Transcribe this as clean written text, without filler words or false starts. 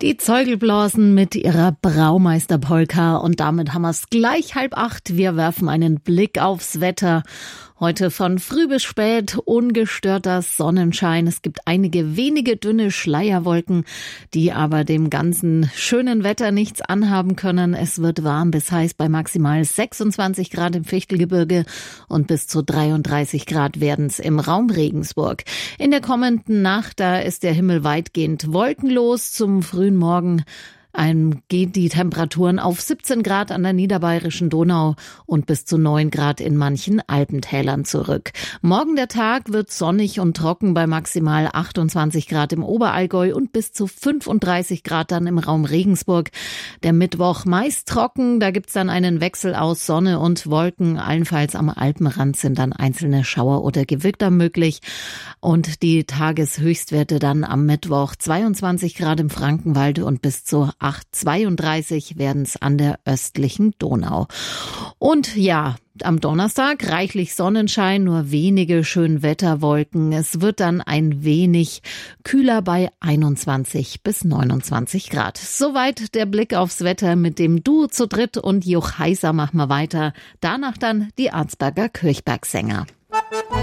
Die Zeugelblasen mit ihrer Braumeister-Polka und damit haben wir es gleich 7:30. Wir werfen einen Blick aufs Wetter. Heute von früh bis spät ungestörter Sonnenschein. Es gibt einige wenige dünne Schleierwolken, die aber dem ganzen schönen Wetter nichts anhaben können. Es wird warm bis heiß bei maximal 26 Grad im Fichtelgebirge und bis zu 33 Grad werden es im Raum Regensburg. In der kommenden Nacht, da ist der Himmel weitgehend wolkenlos. Zum frühen Morgen gehen die Temperaturen auf 17 Grad an der niederbayerischen Donau und bis zu 9 Grad in manchen Alpentälern zurück. Morgen der Tag wird sonnig und trocken bei maximal 28 Grad im Oberallgäu und bis zu 35 Grad dann im Raum Regensburg. Der Mittwoch meist trocken, da gibt's dann einen Wechsel aus Sonne und Wolken. Allenfalls am Alpenrand sind dann einzelne Schauer oder Gewitter möglich. Und die Tageshöchstwerte dann am Mittwoch 22 Grad im Frankenwald und bis zu 8,32 werden es an der östlichen Donau. Und ja, am Donnerstag reichlich Sonnenschein, nur wenige Schönwetterwolken. Es wird dann ein wenig kühler bei 21 bis 29 Grad. Soweit der Blick aufs Wetter mit dem Duo zu dritt und Juch Heiser machen wir weiter. Danach dann die Arzberger Kirchbergsänger.